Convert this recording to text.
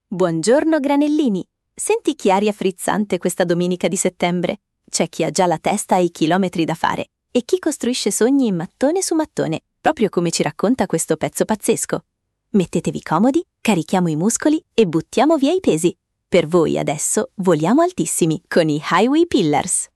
Buongiorno granellini! Senti che aria frizzante questa domenica di settembre. C'è chi ha già la testa ai chilometri da fare e chi costruisce sogni in mattone su mattone, proprio come ci racconta questo pezzo pazzesco. Mettetevi comodi, carichiamo i muscoli e buttiamo via i pesi. Per voi adesso voliamo altissimi con i Highway Pillars.